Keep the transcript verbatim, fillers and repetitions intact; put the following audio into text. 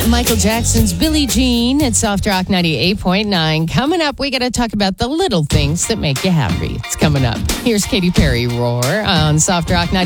Michael Jackson's Billie Jean at Soft Rock ninety-eight point nine. Coming up, we got to talk about the little things that make you happy. It's coming up. Here's Katy Perry, Roar, on Soft Rock ninety-eight.